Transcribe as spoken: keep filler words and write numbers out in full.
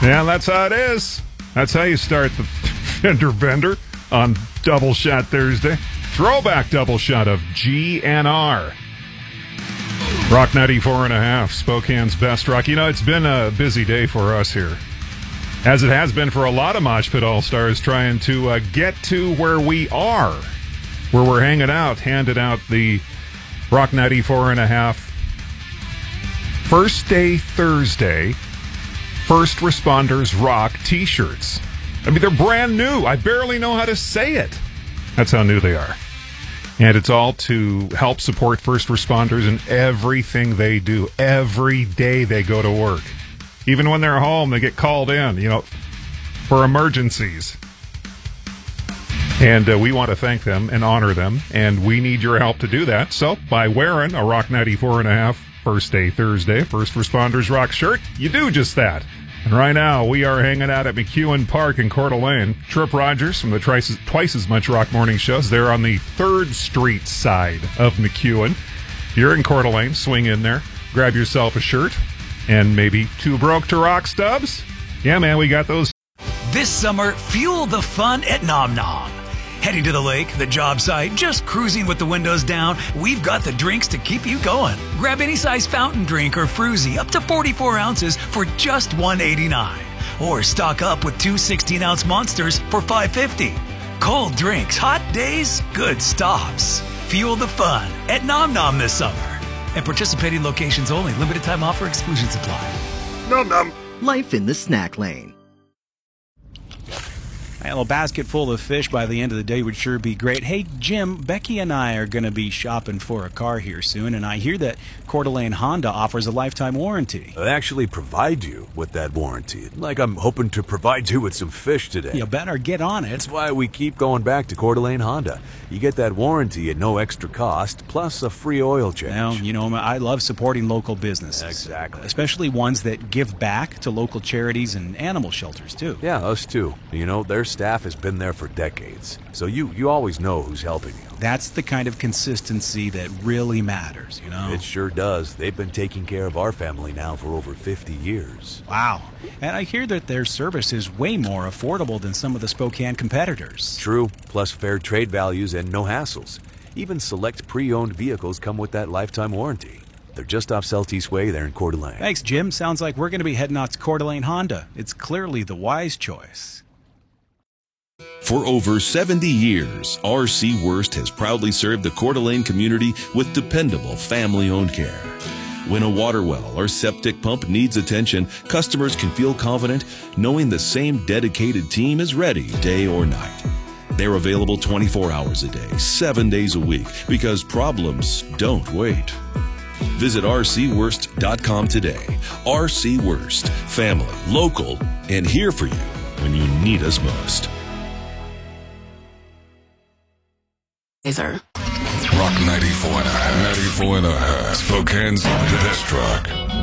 Yeah, that's how it is. That's how you start the Fender Bender on Double Shot Thursday. Throwback double shot of G N R. Rock ninety-four and a half, Spokane's best rock. You know, it's been a busy day for us here, as it has been for a lot of Mosh Pit All-Stars trying to uh, get to where we are, where we're hanging out, handed out the Rock ninety-four and a half First Day Thursday First Responders Rock t-shirts. I mean, they're brand new. I barely know how to say it. That's how new they are. And it's all to help support first responders in everything they do. Every day they go to work. Even when they're home, they get called in, you know, for emergencies. And uh, we want to thank them and honor them. And we need your help to do that. So by wearing a Rock ninety-four and a half First Day Thursday First Responders Rock shirt, you do just that. And right now, we are hanging out at McEwen Park in Coeur d'Alene. Trip Rogers from the Twice, Twice As Much Rock Morning Shows. They're on the third Street side of McEwen. If you're in Coeur d'Alene, swing in there, grab yourself a shirt, and maybe two Broke to Rock stubs. Yeah, man, we got those. This summer, fuel the fun at Nom Nom. Heading to the lake, the job site, just cruising with the windows down, we've got the drinks to keep you going. Grab any size fountain drink or fruzy up to forty-four ounces for just one eighty-nine. Or stock up with two sixteen-ounce monsters for five fifty. Cold drinks, hot days, good stops. Fuel the fun at Nom Nom this summer. And participating locations only. Limited time offer. Exclusions apply. Nom Nom. Life in the snack lane. A little basket full of fish by the end of the day would sure be great. Hey, Jim, Becky and I are going to be shopping for a car here soon, and I hear that Coeur d'Alene Honda offers a lifetime warranty. They actually provide you with that warranty. Like I'm hoping to provide you with some fish today. You better get on it. That's why we keep going back to Coeur d'Alene Honda. You get that warranty at no extra cost, plus a free oil change. Well, you know, I love supporting local businesses. Exactly. Especially ones that give back to local charities and animal shelters, too. Yeah, us too. You know, their staff has been there for decades, so you, you always know who's helping you. That's the kind of consistency that really matters, you know? It sure does. They've been taking care of our family now for over fifty years. Wow. And I hear that their service is way more affordable than some of the Spokane competitors. True, plus fair trade values and no hassles. Even select pre-owned vehicles come with that lifetime warranty. They're just off Celtice Way there in Coeur d'Alene. Thanks, Jim. Sounds like we're going to be heading out to Coeur d'Alene Honda. It's clearly the wise choice. For over seventy years, R C Wurst has proudly served the Coeur d'Alene community with dependable family-owned care. When a water well or septic pump needs attention, customers can feel confident knowing the same dedicated team is ready day or night. They're available twenty-four hours a day, seven days a week, because problems don't wait. Visit R C Wurst dot com today. R C Wurst, family, local, and here for you when you need us most. Rock ninety-four and a half. ninety-four and a half. Spokane's best rock.